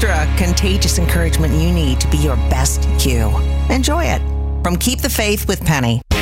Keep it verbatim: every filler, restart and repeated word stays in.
extra contagious encouragement you need to be your best you. Enjoy it. From Keep the Faith with Penny.